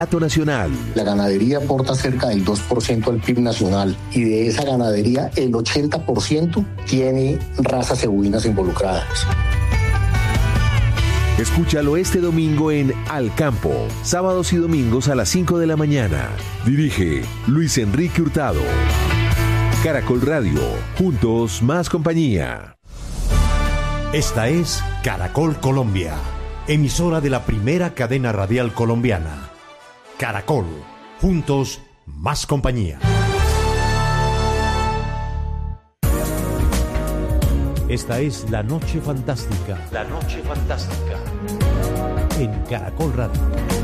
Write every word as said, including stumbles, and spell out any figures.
Nacional. La ganadería aporta cerca del dos por ciento al P I B nacional y de esa ganadería el ochenta por ciento tiene razas cebuinas involucradas. Escúchalo este domingo en Al Campo, sábados y domingos a las cinco de la mañana. Dirige Luis Enrique Hurtado. Caracol Radio, juntos más compañía. Esta es Caracol Colombia, emisora de la primera cadena radial colombiana. Caracol, juntos más compañía. Esta es La Noche Fantástica. La Noche Fantástica. En Caracol Radio.